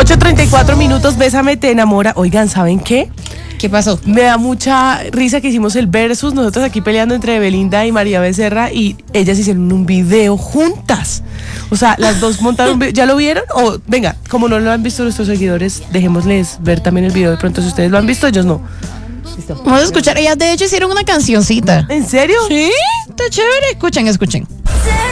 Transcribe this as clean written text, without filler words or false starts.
8:34, Bésame te enamora. Oigan, ¿saben qué? ¿Qué pasó? Me da mucha risa que hicimos el versus, nosotros aquí peleando entre Belinda y María Becerra, y ellas hicieron un video juntas. O sea, las dos montaron un video. ¿Ya lo vieron? O venga, como no lo han visto nuestros seguidores, dejémosles ver también el video. De pronto, si ustedes lo han visto, ellos no. Listo. Vamos a escuchar. Ellas de hecho hicieron una cancioncita. ¿En serio? Sí, está chévere. Escuchen.